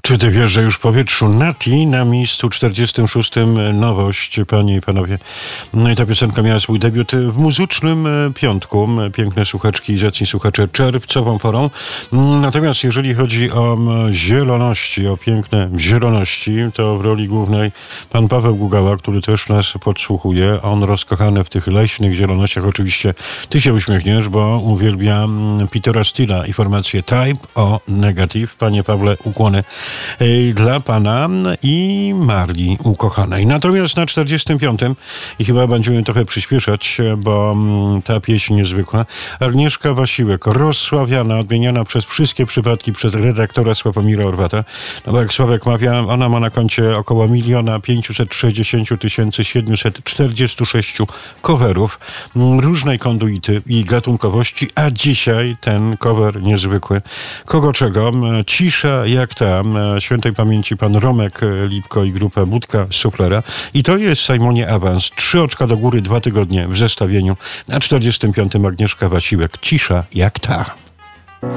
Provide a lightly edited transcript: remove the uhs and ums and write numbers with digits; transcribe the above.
Czy ty wiesz, że już w powietrzu Nati na miejscu 46. Nowość, panie i panowie. No i ta piosenka miała swój debiut w muzycznym piątku. Piękne słuchaczki i zacni słuchacze czerwcową porą. Natomiast jeżeli chodzi o zieloności, o piękne zieloności, to w roli głównej pan Paweł Gugała, który też nas podsłuchuje. On rozkochany w tych leśnych zielonościach. Oczywiście ty się uśmiechniesz, bo uwielbia Petera Steela i formację Type O Negative. Panie Pawle, ukłony dla pana i Marii ukochanej. Natomiast na 45. i chyba będziemy trochę przyspieszać, bo ta pieśń niezwykła. Agnieszka Wasiłek, rozsławiana, odmieniana przez wszystkie przypadki przez redaktora Sławomira Orwata. No bo jak Sławek mawia, ona ma na koncie około 1 560 746 coverów różnej konduity i gatunkowości, a dzisiaj ten cover niezwykły. Kogo czego? Cisza jak ta, świętej pamięci pan Romek Lipko i grupa Budka Suflera. I to jest, Simonie, awans. 3 oczka do góry, 2 tygodnie w zestawieniu. Na 45. Agnieszka Wasiłek. Cisza jak ta.